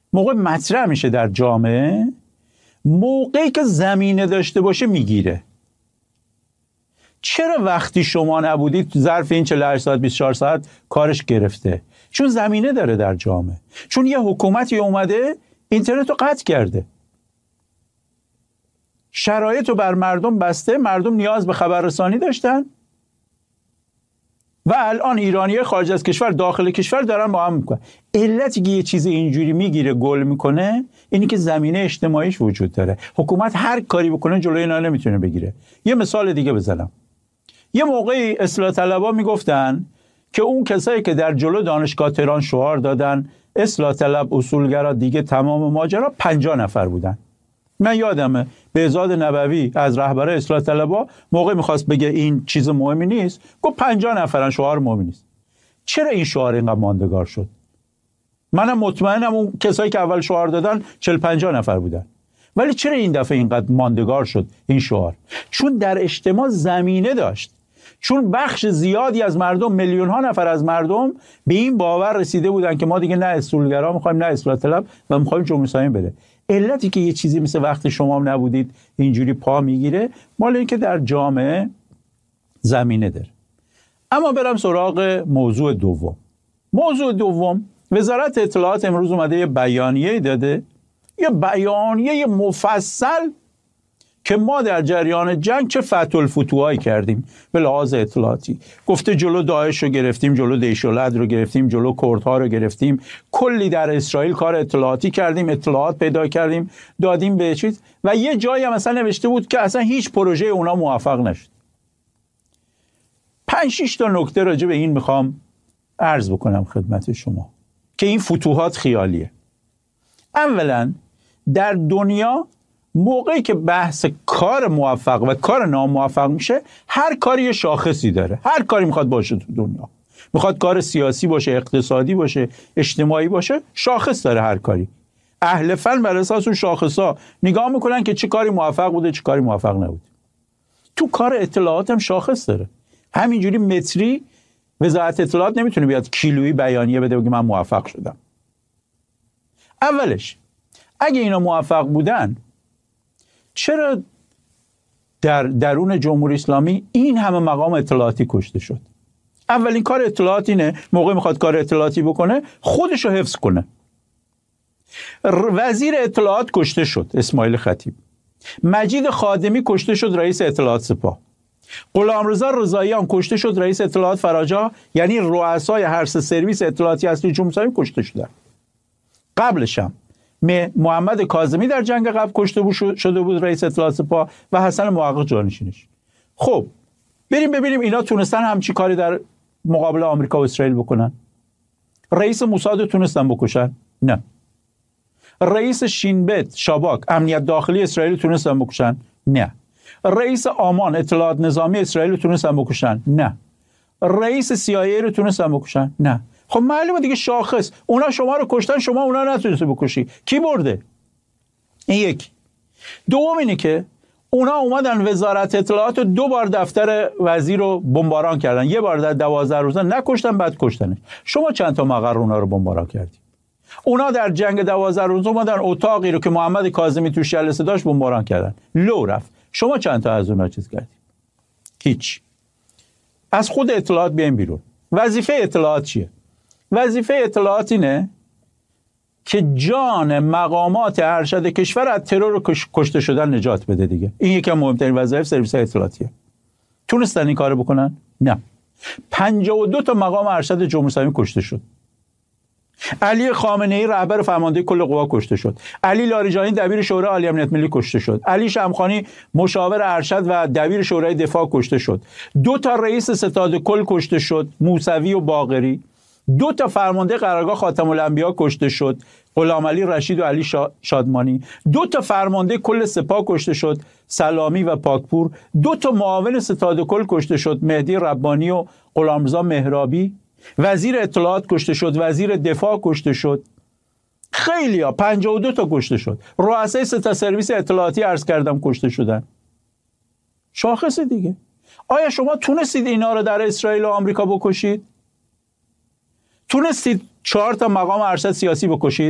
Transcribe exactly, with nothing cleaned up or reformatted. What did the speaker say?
موقع مطرح میشه در جامعه، موقعی که زمینه داشته باشه میگیره. چرا وقتی شما نبودید ظرف این چهل و هشت ساعت بیست و چهار ساعت کارش گرفته؟ چون زمینه داره در جامعه، چون یه حکومتی اومده اینترنت رو قطع کرده، شرایط رو بر مردم بسته، مردم نیاز به خبررسانی داشتن و الان ایرانی خارج از کشور داخل کشور دارن با هم میکنن. علتی که یه چیز اینجوری میگیره گل میکنه اینی که زمینه اجتماعیش وجود داره. حکومت هر کاری بکنه جلوی اینا نمیتونه بگیره. یه مثال دیگه بزنم. یه موقعی اصلاح طلبا میگفتن که اون کسایی که در جلو دانشگاه تهران شعار دادن اصلاح طلب اصولگرا دیگه تمام ماجرا، پنجاه نفر بودن. من یادمه بهزاد نبوی از رهبر اصلاح طلبا موقع میخواست بگه این چیز مهمی نیست، گفت پنجاه نفرن، شعار مهمی نیست. چرا این شعار اینقدر ماندگار شد؟ منم مطمئنم اون کسایی که اول شعار دادن چهل پنجاه نفر بودن، ولی چرا این دفعه اینقدر ماندگار شد این شعار؟ چون در اجتماع زمینه داشت، چون بخش زیادی از مردم، میلیون ها نفر از مردم به این باور رسیده بودن که ما دیگه نه اصولگرا میخوایم نه اصلاح طلب و میخوایم جمهوری اسلامی بره. علتی که یه چیزی مثل وقتی شما نبودید اینجوری پا میگیره مال این که در جامعه زمینه داره. اما برم سراغ موضوع دوم. موضوع دوم، وزارت اطلاعات امروز اومده یه بیانیه داده، یه بیانیه مفصل که ما در جریان جنگ چه فتح الفتوحایی کردیم به لحاظ اطلاعاتی. گفته جلو داعش رو گرفتیم، جلو دیشولد رو گرفتیم، جلو کردها رو گرفتیم، کلی در اسرائیل کار اطلاعاتی کردیم، اطلاعات پیدا کردیم دادیم به چیز. و یه جایی هم مثلا نوشته بود که اصلا هیچ پروژه اونا موفق نشد. پنج شش تا نکته راجع به این میخوام عرض بکنم خدمت شما که این فتوحات خیالیه. اولا در دنیا موقعی که بحث کار موفق و کار ناموفق میشه، هر کاری یه شاخصی داره. هر کاری میخواد باشه تو دنیا، میخواد کار سیاسی باشه، اقتصادی باشه، اجتماعی باشه، شاخص داره هر کاری. اهل فن بر اساس اون شاخصا نگاه میکنن که چه کاری موفق بوده چه کاری موفق نبوده. تو کار اطلاعات هم شاخص داره. همینجوری متری وزارت اطلاعات نمیتونه بیاد کیلویی بیانیه بده بگه من موفق شدم. اولش اگه اینا موفق بودن چرا در درون جمهوری اسلامی این همه مقام اطلاعاتی کشته شد؟ اولین کار اطلاعات اینه موقع میخواد کار اطلاعاتی بکنه خودش رو حفظ کنه. وزیر اطلاعات کشته شد اسماعیل خطیب، مجید خادمی کشته شد رئیس اطلاعات سپاه، غلامرضا رضاییان کشته شد رئیس اطلاعات فراجا، یعنی رؤسای هر سه سرویس اطلاعاتی اصلی جمهوری اسلامی کشته شدن. قبلش هم محمد کاظمی در جنگ قبل کشته بود شده بود رئیس اطلاعات سپاه و حسن محقق جانشینش. خب بریم ببینیم اینا تونستن همچی کاری در مقابل آمریکا و اسرائیل بکنن؟ رئیس موساد تونستن بکشن؟ نه. رئیس شینبت شاباک امنیت داخلی اسرائیل تونستن بکشن؟ نه. رئیس آمان اطلاعات نظامی اسرائیل تونستن بکشن؟ نه. رئیس سی آی ای رو تونستن بکشن؟ نه. خب معلومه دیگه شاخص، اونا شما رو کشتن، شما اونا رو نتونستی بکشی. کی برده؟ این یک. دوم اینه که اونا اومدن وزارت اطلاعات رو دو بار دفتر وزیر رو بمباران کردن، یه بار در دوازده روزه نکشتن بعد کشتنش. شما چند تا مقر اونا رو بمباران کردی؟ اونا در جنگ دوازده روزه اومدن اتاقی رو که محمد کاظمی توش جلسه داشت بمباران کردن، لو رفت. شما چند تا از اونا چیز کردی؟ هیچ. از خود اطلاعات بیاین بیرون. وظیفه اطلاعات چیه؟ وظیفه اطلاعات اینه که جان مقامات ارشد کشور از ترور و کشته شدن نجات بده دیگه. این یکی از مهمترین وظایف سرویس اطلاعاتیه. تونستن این کارو بکنن؟ نه. پنجاه و دو تا مقام ارشد جمهوری اسلامی کشته شد. علی خامنه ای رهبر فرمانده کل قوا کشته شد. علی لاریجانی دبیر شورای عالی امنیت ملی کشته شد. علی شمخانی مشاور ارشد و دبیر شورای دفاع کشته شد. دو تا رئیس ستاد کل کشته شد، موسوی و باقری. دو تا فرمانده قرارگاه خاتم الانبیا کشته شد، غلام علی رشید و علی شادمانی. دو تا فرمانده کل سپاه کشته شد، سلامی و پاکپور. دو تا معاون ستاد کل کشته شد، مهدی ربانی و غلامرضا مهرابی. وزیر اطلاعات کشته شد، وزیر دفاع کشته شد. خیلی ها، پنجاه و دو تا کشته شد. رؤسای سه تا سرویس اطلاعاتی عرض کردم کشته شدن. شاخص دیگه. آیا شما تونستید اینا رو در اسرائیل و آمریکا بکشید؟ تونستید چهار تا مقام ارشد سیاسی بکشید؟